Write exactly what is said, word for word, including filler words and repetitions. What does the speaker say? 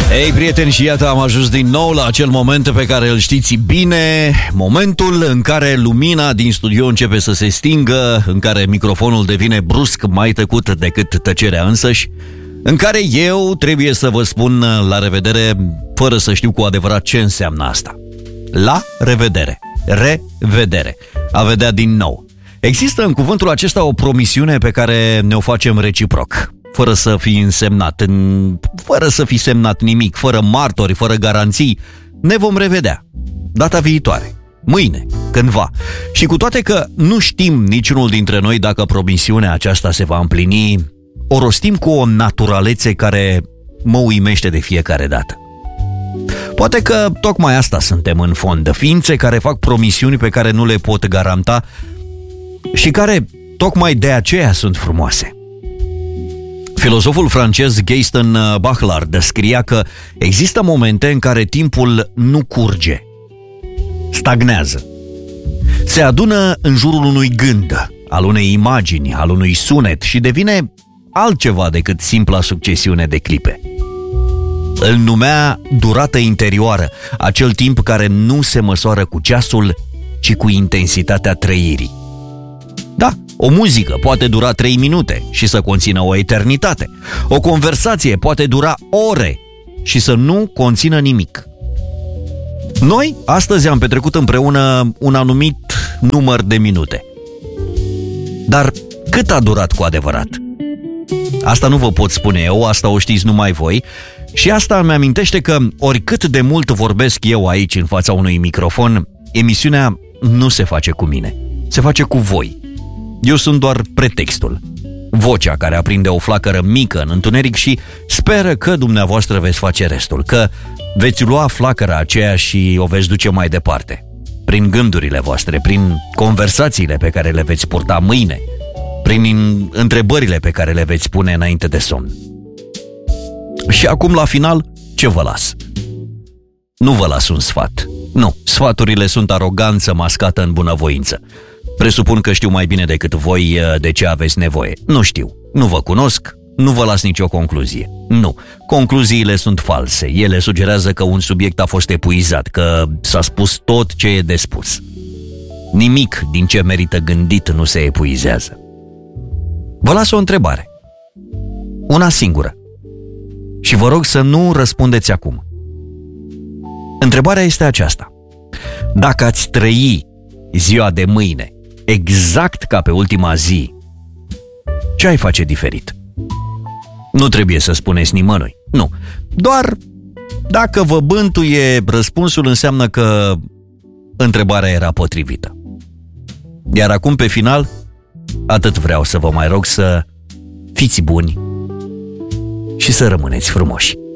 Ei, prieteni, și iată am ajuns din nou la acel moment pe care îl știți bine, momentul în care lumina din studio începe să se stingă, în care microfonul devine brusc mai tăcut decât tăcerea însăși, în care eu trebuie să vă spun la revedere fără să știu cu adevărat ce înseamnă asta. La revedere, revedere, a vedea din nou. Există în cuvântul acesta o promisiune pe care ne-o facem reciproc, fără să fi însemnat, fără să fi semnat nimic, fără martori, fără garanții. Ne vom revedea data viitoare, mâine, cândva. Și cu toate că nu știm niciunul dintre noi dacă promisiunea aceasta se va împlini, o rostim cu o naturalețe care mă uimește de fiecare dată. Poate că tocmai asta suntem în fond, ființe care fac promisiuni pe care nu le pot garanta și care tocmai de aceea sunt frumoase. Filozoful francez Gaston Bachelard scria că există momente în care timpul nu curge, stagnează. Se adună în jurul unui gând, al unei imagini, al unui sunet și devine altceva decât simpla succesiune de clipe. Îl numea durată interioară, acel timp care nu se măsoară cu ceasul, ci cu intensitatea trăirii. Da, o muzică poate dura trei minute și să conțină o eternitate. O conversație poate dura ore și să nu conțină nimic. Noi astăzi am petrecut împreună un anumit număr de minute. Dar cât a durat cu adevărat? Asta nu vă pot spune eu, asta o știți numai voi. Și asta îmi amintește că oricât de mult vorbesc eu aici în fața unui microfon, emisiunea nu se face cu mine, se face cu voi. Eu sunt doar pretextul, vocea care aprinde o flacără mică în întuneric și speră că dumneavoastră veți face restul, că veți lua flacăra aceea și o veți duce mai departe, prin gândurile voastre, prin conversațiile pe care le veți purta mâine, prin întrebările pe care le veți pune înainte de somn. Și acum, la final, ce vă las? Nu vă las un sfat. Nu, sfaturile sunt aroganță mascată în bunăvoință. Presupun că știu mai bine decât voi de ce aveți nevoie. Nu știu, nu vă cunosc, nu vă las nicio concluzie. Nu, concluziile sunt false. Ele sugerează că un subiect a fost epuizat, că s-a spus tot ce e de spus. Nimic din ce merită gândit nu se epuizează. Vă las o întrebare. Una singură. Și vă rog să nu răspundeți acum. Întrebarea este aceasta. Dacă ați trăi ziua de mâine exact ca pe ultima zi, ce ai face diferit? Nu trebuie să spuneți nimănui. Nu. Doar dacă vă bântuie răspunsul, înseamnă că întrebarea era potrivită. Iar acum, pe final, atât vreau să vă mai rog: să fiți buni și să rămâneți frumoși.